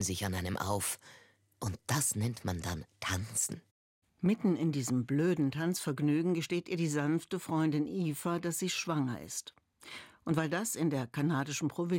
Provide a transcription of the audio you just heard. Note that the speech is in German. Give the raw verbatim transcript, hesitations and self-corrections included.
sich an einem auf. Und das nennt man dann Tanzen. Mitten in diesem blöden Tanzvergnügen gesteht ihr die sanfte Freundin Eva, dass sie schwanger ist. Und weil das in der kanadischen Provinz